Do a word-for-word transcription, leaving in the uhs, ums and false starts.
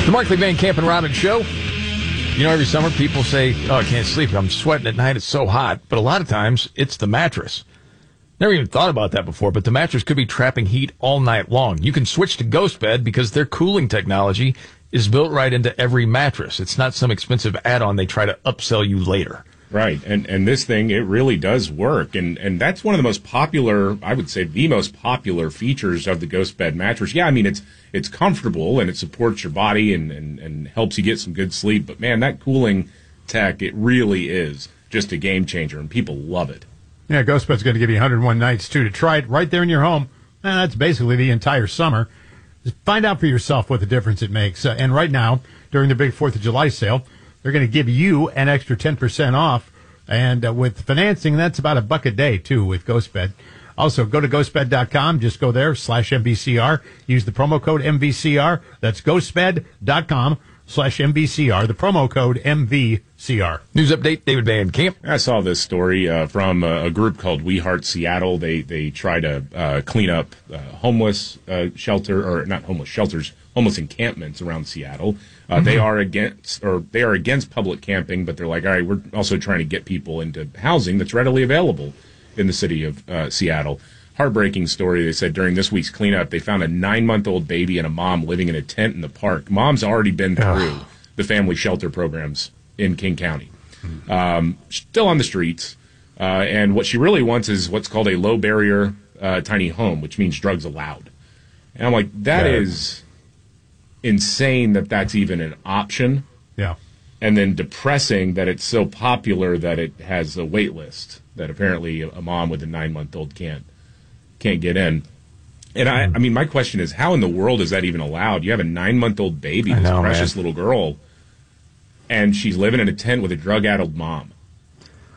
The Markley Van Camp and Robbins Show. You know, every summer people say, oh, I can't sleep. I'm sweating at night. It's so hot. But a lot of times, it's the mattress. Never even thought about that before, but the mattress could be trapping heat all night long. You can switch to GhostBed because their cooling technology is built right into every mattress. It's not some expensive add-on they try to upsell you later. Right, and and this thing, it really does work, and and that's one of the most popular, I would say, the most popular features of the GhostBed mattress. Yeah, I mean, it's it's comfortable, and it supports your body and, and, and helps you get some good sleep, but man, that cooling tech, it really is just a game changer, and people love it. Yeah, GhostBed's going to give you one hundred one nights, too, to try it right there in your home. And that's basically the entire summer. Just find out for yourself what the difference it makes. Uh, and right now, during the big fourth of July sale, they're going to give you an extra ten percent off. And uh, with financing, that's about a buck a day, too, with GhostBed. Also, go to ghostbed dot com. Just go there, slash M V C R. Use the promo code M V C R. That's ghostbed dot com, slash M V C R. The promo code M V C R. News update, David Van Camp. I saw this story uh, from a, a group called We Heart Seattle. They they try to uh, clean up uh, homeless uh, shelter, or not homeless shelters, homeless encampments around Seattle. Uh, mm-hmm. They are against, or they are against public camping, but they're like, all right, we're also trying to get people into housing that's readily available in the city of uh, Seattle. Heartbreaking story. They said during this week's cleanup, they found a nine-month-old baby and a mom living in a tent in the park. Mom's already been through oh. the family shelter programs in King County. Mm-hmm. Um, still on the streets. Uh, and what she really wants is what's called a low-barrier uh, tiny home, which means drugs allowed. And I'm like, that yeah. is insane that that's even an option. Yeah. And then depressing that it's so popular that it has a wait list that apparently a mom with a nine-month-old can't can't get in. And I, I mean, my question is, how in the world is that even allowed? You have a nine-month-old baby, this know, precious man. little girl, and she's living in a tent with a drug-addled mom.